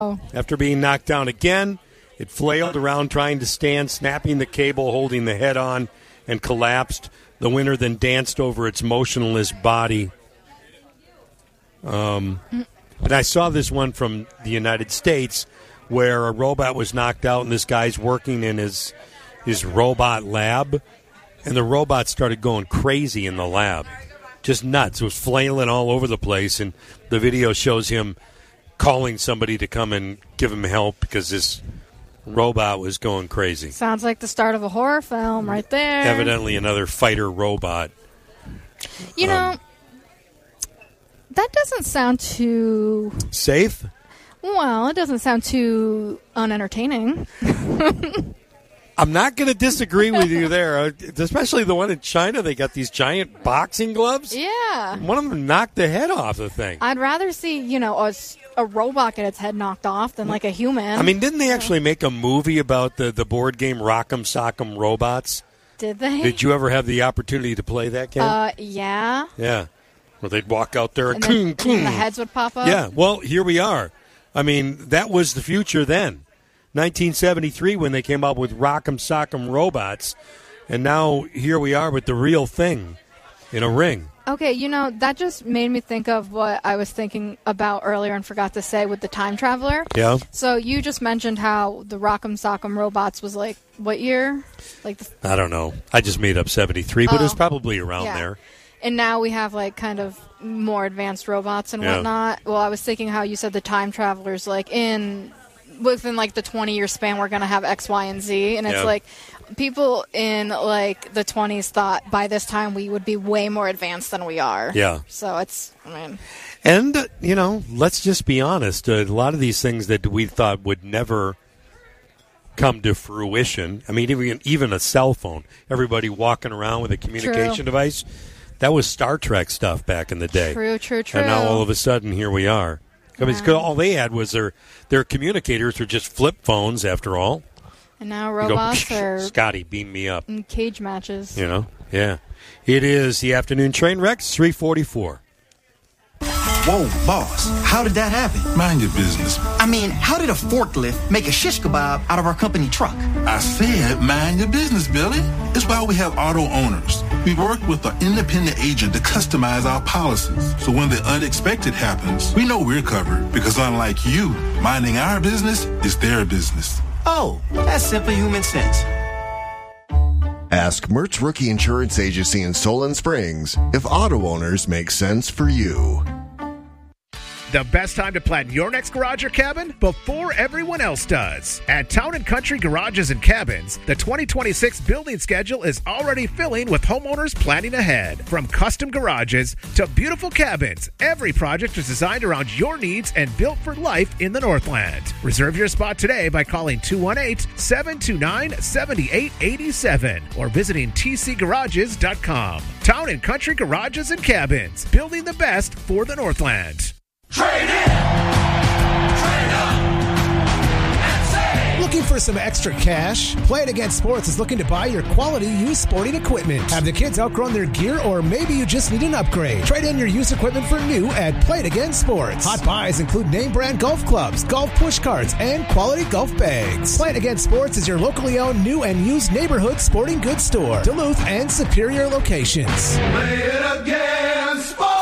After being knocked down again, it flailed around trying to stand, snapping the cable, holding the head on, and collapsed. The winner then danced over its motionless body. And I saw this one from the United States where a robot was knocked out and this guy's working in his robot lab, and the robot started going crazy in the lab. Just nuts. It was flailing all over the place, and the video shows him calling somebody to come and give him help because this robot was going crazy. Sounds like the start of a horror film right there. Evidently another fighter robot. You know, that doesn't sound too... Safe? Well, it doesn't sound too unentertaining. I'm not going to disagree with you there, especially the one in China. They got these giant boxing gloves. Yeah. One of them knocked the head off the thing. I'd rather see, a robot get its head knocked off than like a human. I mean, didn't they actually make a movie about the board game Rock'em Sock'em Robots? Did they? Did you ever have the opportunity to play that game? Yeah. Yeah. Where they'd walk out there and then the heads would pop up? Yeah. Well, here we are. I mean, that was the future then. 1973 when they came up with Rock'em Sock'em Robots, and now here we are with the real thing in a ring. Okay, that just made me think of what I was thinking about earlier and forgot to say with the time traveler. Yeah. So you just mentioned how the Rock'em Sock'em Robots was like, what year? I don't know. I just made up 73, but it was probably around there. And now we have like kind of more advanced robots and whatnot. Well, I was thinking how you said the time travelers within like the 20-year span we're going to have X, Y, and Z, and it's like people in like the 20s thought by this time we would be way more advanced than we are. Yeah. So it's, I mean. And, let's just be honest. A lot of these things that we thought would never come to fruition. I mean, even a cell phone. Everybody walking around with a communication device. That was Star Trek stuff back in the day. True. And now all of a sudden, here we are. I mean, all they had was their communicators were just flip phones, after all. And now robots are... Scotty, beam me up. In cage matches. Yeah. It is the afternoon train wreck, 3:44. Whoa, boss, how did that happen? Mind your business. I mean, how did a forklift make a shish kebab out of our company truck? I said mind your business, Billy. It's why we have auto owners. We work with an independent agent to customize our policies. So when the unexpected happens, we know we're covered because unlike you, minding our business is their business. Oh, that's simple human sense. Ask Mertz Rookie Insurance Agency in Solon Springs if auto owners make sense for you. The best time to plan your next garage or cabin? Before everyone else does. At Town & Country Garages and Cabins, the 2026 building schedule is already filling with homeowners planning ahead. From custom garages to beautiful cabins, every project is designed around your needs and built for life in the Northland. Reserve your spot today by calling 218-729-7887 or visiting tcgarages.com. Town & Country Garages and Cabins, building the best for the Northland. Trade in! Trade up! And save! Looking for some extra cash? Play It Again Sports is looking to buy your quality used sporting equipment. Have the kids outgrown their gear, or maybe you just need an upgrade? Trade in your used equipment for new at Play It Again Sports. Hot buys include name brand golf clubs, golf push carts, and quality golf bags. Play It Again Sports is your locally owned new and used neighborhood sporting goods store. Duluth and Superior locations. Play It Again Sports!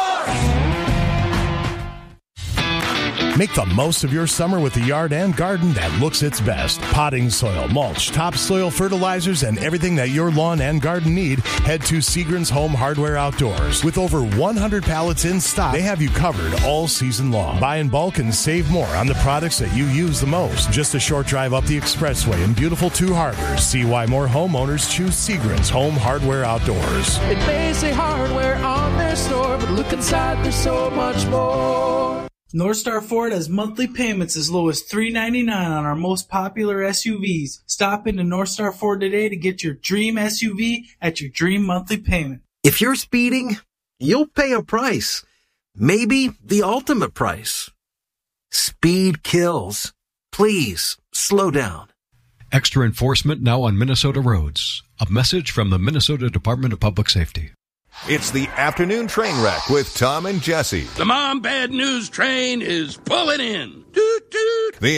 Make the most of your summer with a yard and garden that looks its best. Potting soil, mulch, topsoil fertilizers, and everything that your lawn and garden need, head to Seagram's Home Hardware Outdoors. With over 100 pallets in stock, they have you covered all season long. Buy in bulk and save more on the products that you use the most. Just a short drive up the expressway in beautiful Two Harbors. See why more homeowners choose Seagram's Home Hardware Outdoors. It may say hardware on their store, but look inside, there's so much more. North Star Ford has monthly payments as low as $399 on our most popular SUVs. Stop into North Star Ford today to get your dream SUV at your dream monthly payment. If you're speeding, you'll pay a price. Maybe the ultimate price. Speed kills. Please, slow down. Extra enforcement now on Minnesota roads. A message from the Minnesota Department of Public Safety. It's the afternoon train wreck with Tom and Jesse. The Mom Bad News train is pulling in. Toot, toot. The